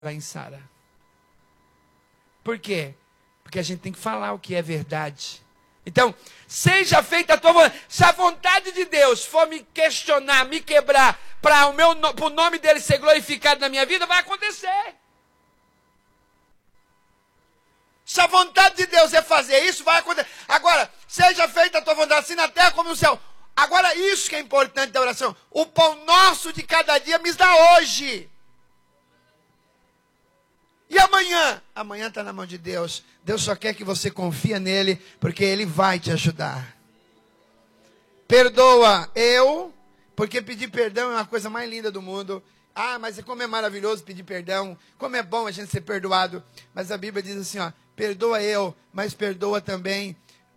lá em Sara. Por quê? Porque a gente tem que falar o que é verdade. Então, seja feita a tua vontade. Se a vontade de Deus for me questionar, me quebrar, para o nome dele ser glorificado na minha vida, vai acontecer. Se a vontade de Deus é fazer isso, vai acontecer. Agora, seja feita a tua vontade, assim na terra como no céu. Agora, isso que é importante da oração. O pão nosso de cada dia me dá hoje. E amanhã? Amanhã está na mão de Deus. Deus só quer que você confie nele, porque ele vai te ajudar. Perdoa eu, porque pedir perdão é uma coisa mais linda do mundo. Ah, mas como é maravilhoso pedir perdão, como é bom a gente ser perdoado. Mas a Bíblia diz assim, ó, perdoa eu, mas perdoa também,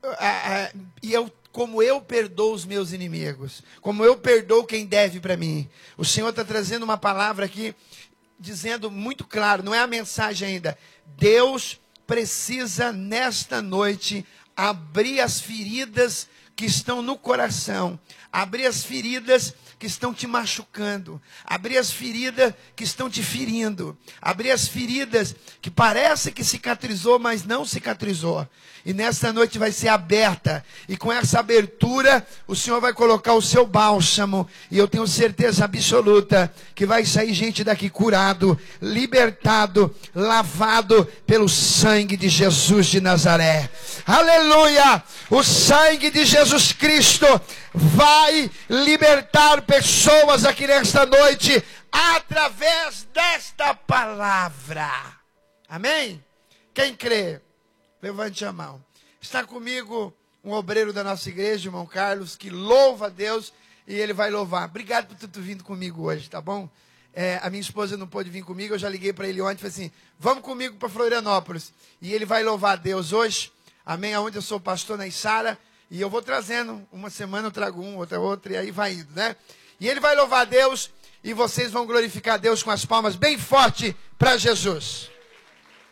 como eu perdoo os meus inimigos, como eu perdoo quem deve para mim. O Senhor está trazendo uma palavra aqui, dizendo muito claro, não é a mensagem ainda. Deus precisa nesta noite abrir as feridas que estão no coração, abrir as feridas que estão te machucando, abrir as feridas que estão te ferindo, abrir as feridas que parece que cicatrizou, mas não cicatrizou. E nesta noite vai ser aberta, e com essa abertura, o Senhor vai colocar o seu bálsamo, e eu tenho certeza absoluta que vai sair gente daqui curado, libertado, lavado pelo sangue de Jesus de Nazaré. Aleluia! O sangue de Jesus Cristo vai libertar pessoas aqui nesta noite, através desta palavra. Amém? Quem crê? Levante a mão. Está comigo um obreiro da nossa igreja, irmão Carlos, que louva a Deus e ele vai louvar. Obrigado por ter vindo comigo hoje, tá bom? A minha esposa não pôde vir comigo, eu já liguei para ele ontem e falei assim, vamos comigo para Florianópolis. E ele vai louvar a Deus hoje, amém, aonde eu sou pastor na Içara, e eu vou trazendo, uma semana eu trago um, outra, e aí vai indo, né? E ele vai louvar a Deus, e vocês vão glorificar a Deus com as palmas bem forte para Jesus.